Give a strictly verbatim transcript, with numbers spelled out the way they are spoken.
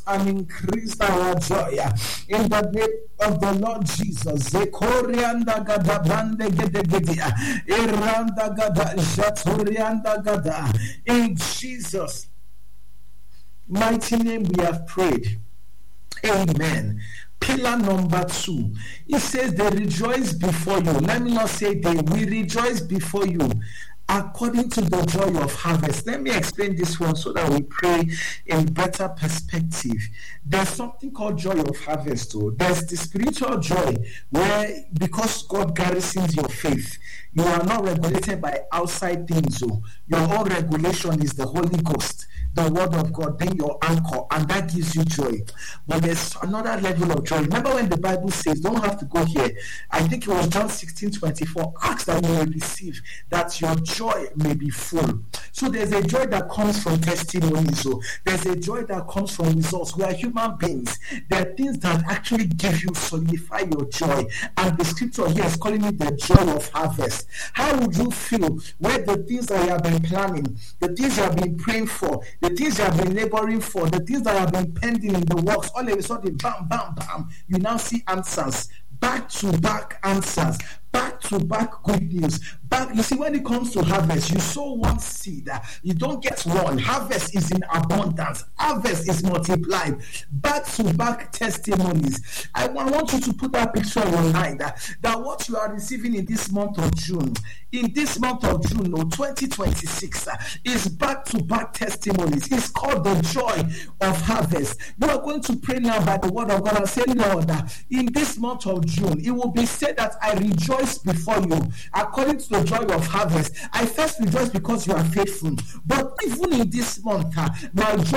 and increase our joy in the name of the Lord Jesus. Zekorianda gada brande gede gede, iranda gada jatorianda gada. In Jesus' mighty name we have prayed. Amen. Pillar number two, it says they rejoice before you. Let me not say they, we rejoice before you according to the joy of harvest. Let me explain this one so that we pray in better perspective. There's something called joy of harvest. Too. There's the spiritual joy where, because God garrisons your faith, you are not regulated by outside things. So your own regulation is the Holy Ghost, the word of God, then your anchor, and that gives you joy. But there's another level of joy. Remember when the Bible says, don't have to go here, I think it was John sixteen twenty-four, ask that you will receive, that your joy may be full. So there's a joy that comes from testimonies. So there's a joy that comes from results. We are human beings. There are things that actually give you, solidify your joy. And the scripture here is calling it the joy of harvest. How would you feel when the things that you have been planning, the things you have been praying for, the things you have been laboring for, the things that have been pending in the works, all of a sudden, bam, bam, bam, you now see answers, back-to-back answers, back-to-back good news. Back, you see, when it comes to harvest, you sow one seed, uh, you don't get one. Harvest is in abundance. Harvest is multiplied. Back-to-back testimonies. I, I want you to put that picture in your mind, uh, that what you are receiving in this month of June, in this month of June, no, twenty twenty-six, uh, is back-to-back testimonies. It's called the joy of harvest. You are going to pray now by the word of God and say, Lord, uh, in this month of June, it will be said that I rejoice before you according to the joy of harvest. I first rejoice because you are faithful, but even in this month, uh, my joy